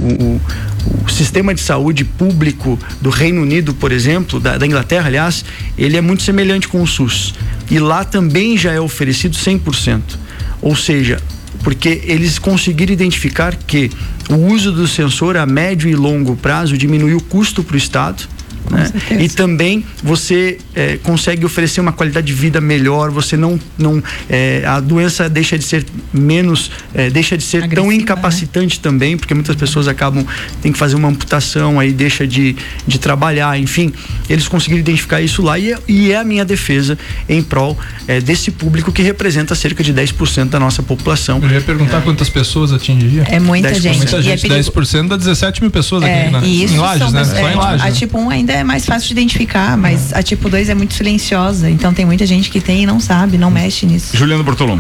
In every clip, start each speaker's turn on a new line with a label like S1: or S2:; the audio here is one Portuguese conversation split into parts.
S1: o sistema de saúde público do Reino Unido, por exemplo, da Inglaterra, aliás, ele é muito semelhante com o SUS. E lá também já é oferecido 100%. Ou seja, porque eles conseguiram identificar que o uso do sensor a médio e longo prazo diminui o custo para o Estado, né? E também você consegue oferecer uma qualidade de vida melhor, você a doença deixa de ser menos, deixa de ser agressiva, tão incapacitante, né? Também, porque muitas pessoas tem que fazer uma amputação, aí deixa de trabalhar, enfim, eles conseguiram identificar isso lá e é a minha defesa em prol desse público que representa cerca de 10% da nossa população.
S2: Eu ia perguntar quantas pessoas atingia.
S3: É muita gente.
S2: Muita gente, 10% dá 17 mil pessoas aqui em Lages, né? Só em Lages,
S3: a tipo 1 ainda é mais fácil de identificar, mas a tipo 2 é muito silenciosa, então tem muita gente que tem e não sabe, não mexe nisso.
S4: Juliano Bortolom.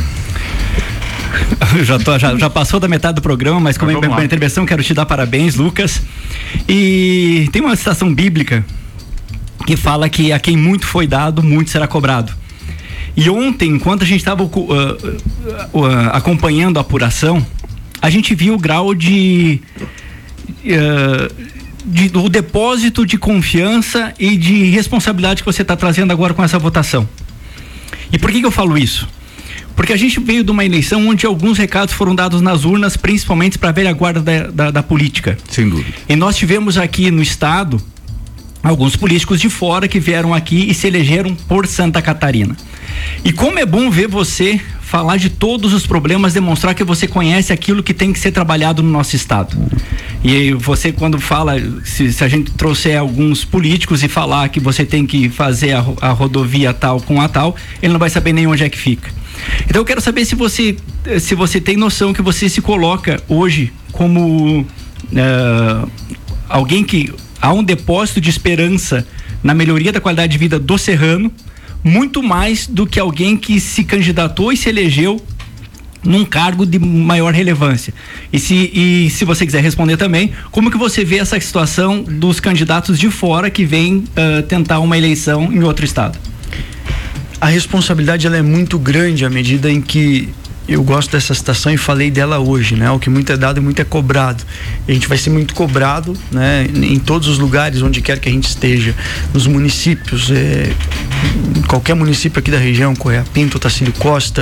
S4: Já passou da metade do programa, mas como é minha intervenção, quero te dar parabéns, Lucas. E tem uma citação bíblica que fala que a quem muito foi dado, muito será cobrado. E ontem, enquanto a gente estava acompanhando a apuração, a gente viu o grau do depósito de confiança e de responsabilidade que você está trazendo agora com essa votação. E por que eu falo isso? Porque a gente veio de uma eleição onde alguns recados foram dados nas urnas, principalmente para a velha guarda da política.
S5: Sem dúvida.
S4: E nós tivemos aqui no estado alguns políticos de fora que vieram aqui e se elegeram por Santa Catarina. E como é bom ver você falar de todos os problemas, demonstrar que você conhece aquilo que tem que ser trabalhado no nosso estado. E você, quando fala, se a gente trouxer alguns políticos e falar que você tem que fazer a rodovia tal com a tal, ele não vai saber nem onde é que fica. Então eu quero saber se você tem noção que você se coloca hoje como alguém que há um depósito de esperança na melhoria da qualidade de vida do serrano, muito mais do que alguém que se candidatou e se elegeu num cargo de maior relevância. E se você quiser responder também, como que você vê essa situação dos candidatos de fora que vêm tentar uma eleição em outro estado?
S1: A responsabilidade ela é muito grande à medida em que eu gosto dessa citação e falei dela hoje, né? O que muito é dado e muito é cobrado. E a gente vai ser muito cobrado, né? Em todos os lugares, onde quer que a gente esteja, nos municípios, em qualquer município aqui da região, Correia Pinto, Otacílio Costa,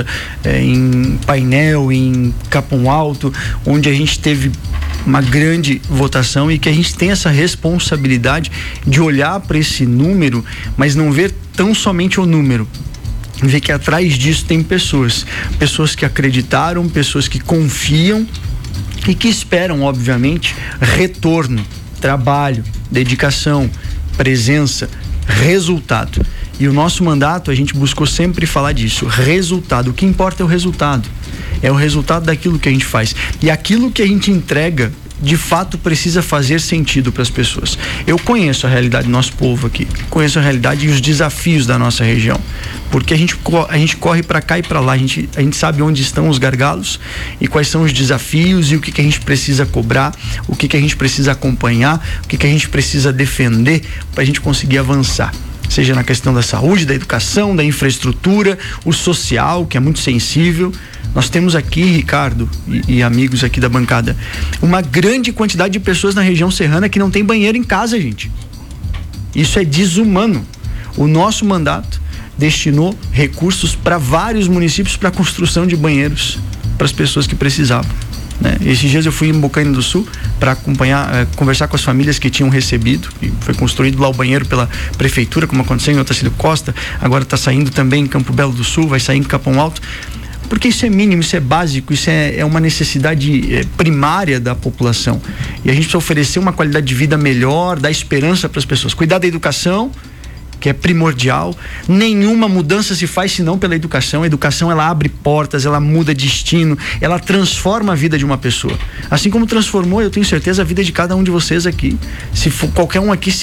S1: em Painel, em Capão Alto, onde a gente teve uma grande votação e que a gente tem essa responsabilidade de olhar para esse número, mas não ver tão somente o número. Ver que atrás disso tem pessoas que acreditaram, pessoas que confiam e que esperam, obviamente, retorno, trabalho, dedicação, presença, resultado. E o nosso mandato, a gente buscou sempre falar disso, resultado. O que importa é o resultado. É o resultado daquilo que a gente faz. E aquilo que a gente entrega, de fato, precisa fazer sentido para as pessoas. Eu conheço a realidade do nosso povo aqui, conheço a realidade e os desafios da nossa região, porque a gente corre para cá e para lá, a gente sabe onde estão os gargalos e quais são os desafios e o que a gente precisa cobrar, o que a gente precisa acompanhar, o que a gente precisa defender para a gente conseguir avançar. Seja na questão da saúde, da educação, da infraestrutura, o social, que é muito sensível. Nós temos aqui, Ricardo e amigos aqui da bancada, uma grande quantidade de pessoas na região serrana que não tem banheiro em casa, gente. Isso é desumano. O nosso mandato destinou recursos para vários municípios para a construção de banheiros para as pessoas que precisavam, né? Esses dias eu fui em Bocaina do Sul para conversar com as famílias que tinham recebido, e foi construído lá o banheiro pela prefeitura, como aconteceu em Otacílio Costa, agora está saindo também em Campo Belo do Sul, vai sair em Capão Alto, porque isso é mínimo, isso é básico, isso é uma necessidade primária da população, e a gente precisa oferecer uma qualidade de vida melhor, dar esperança para as pessoas, cuidar da educação, que é primordial. Nenhuma mudança se faz senão pela educação. A educação, ela abre portas, ela muda destino, ela transforma a vida de uma pessoa, assim como transformou, eu tenho certeza, a vida de cada um de vocês aqui. Se for, qualquer um aqui,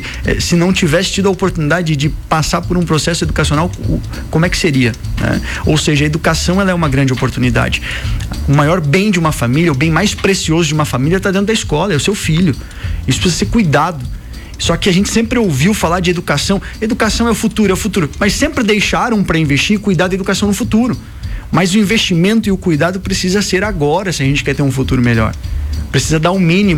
S1: se não tivesse tido a oportunidade de passar por um processo educacional, como é que seria, né? Ou seja, a educação, ela é uma grande oportunidade. O maior bem de uma família, o bem mais precioso de uma família está dentro da escola, é o seu filho. Isso precisa ser cuidado. Só que a gente sempre ouviu falar de educação. Educação é o futuro, mas sempre deixaram para investir e cuidar da educação no futuro. Mas o investimento e o cuidado precisa ser agora, se a gente quer ter um futuro melhor. Precisa dar um mínimo